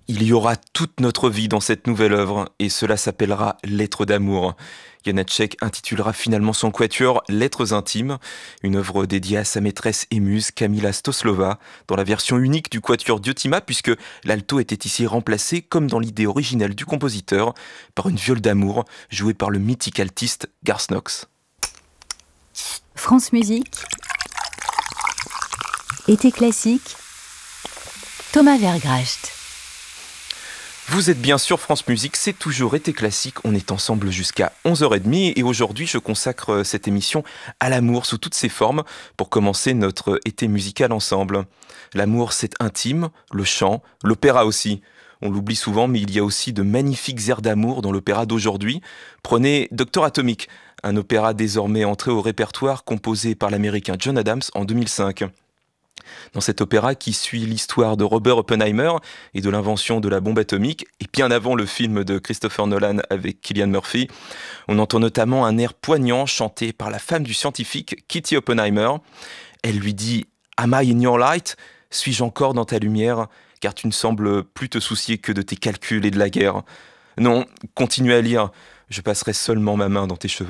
Il y aura toute notre vie dans cette nouvelle œuvre, et cela s'appellera Lettres d'amour. Janacek intitulera finalement son quatuor Lettres intimes, une œuvre dédiée à sa maîtresse et muse Kamila Stoslova, dans la version unique du quatuor Diotima, puisque l'alto était ici remplacé, comme dans l'idée originelle du compositeur, par une viole d'amour jouée par le mythique altiste Garth Knox. France Musique, été classique, Thomas Vergracht. Vous êtes bien sûr France Musique, c'est toujours été classique, on est ensemble jusqu'à 11h30 et aujourd'hui je consacre cette émission à l'amour sous toutes ses formes pour commencer notre été musical ensemble. L'amour c'est intime, le chant, l'opéra aussi. On l'oublie souvent mais il y a aussi de magnifiques airs d'amour dans l'opéra d'aujourd'hui. Prenez Docteur Atomic, un opéra désormais entré au répertoire composé par l'américain John Adams en 2005. Dans cet opéra qui suit l'histoire de Robert Oppenheimer et de l'invention de la bombe atomique, et bien avant le film de Christopher Nolan avec Cillian Murphy, on entend notamment un air poignant chanté par la femme du scientifique Kitty Oppenheimer. Elle lui dit « Am I in your light ? Suis-je encore dans ta lumière ? Car tu ne sembles plus te soucier que de tes calculs et de la guerre. Non, continue à lire, je passerai seulement ma main dans tes cheveux. »